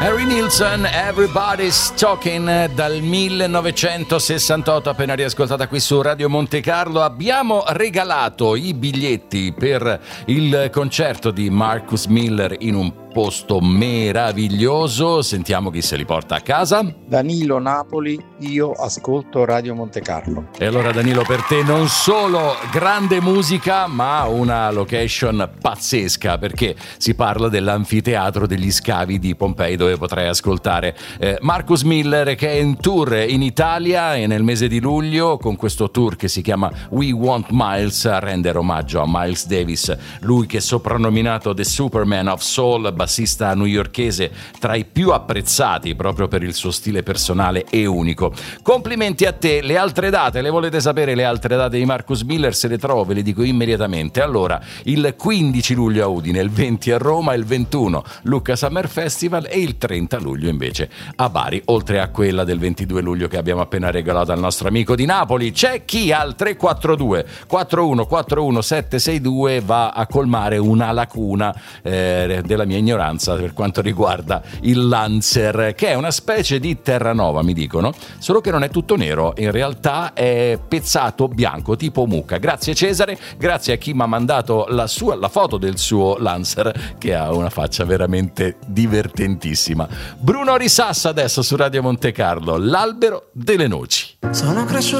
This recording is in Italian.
Harry Nilsson, Everybody's Talking, dal 1968, appena riascoltata qui su Radio Monte Carlo. Abbiamo regalato i biglietti per il concerto di Marcus Miller in un posto meraviglioso. Sentiamo chi se li porta a casa. Danilo, Napoli, io ascolto Radio Monte Carlo. E allora Danilo, per te non solo grande musica, ma una location pazzesca, perché si parla dell'anfiteatro degli scavi di Pompei, dove potrai ascoltare Marcus Miller, che è in tour in Italia e nel mese di luglio con questo tour che si chiama We Want Miles, a rendere omaggio a Miles Davis, lui che è soprannominato The Superman of Soul, bassista newyorkese tra i più apprezzati proprio per il suo stile personale e unico. Complimenti a te. Le altre date, le volete sapere le altre date di Marcus Miller? Se le trovo ve le dico immediatamente. Allora, il 15 luglio a Udine, il 20 a Roma, il 21 Lucca Summer Festival e il 30 luglio invece a Bari, oltre a quella del 22 luglio che abbiamo appena regalato al nostro amico di Napoli. C'è chi al 342 4141 762 va a colmare una lacuna della mia ignoranza per quanto riguarda il Lancer, che è una specie di Terranova, mi dicono, solo che non è tutto nero, in realtà è pezzato bianco tipo mucca. Grazie Cesare, grazie a chi mi ha mandato la foto del suo Lancer, che ha una faccia veramente divertentissima. Bruno Risassa adesso su Radio Monte Carlo, L'albero delle noci. Sono cresciuto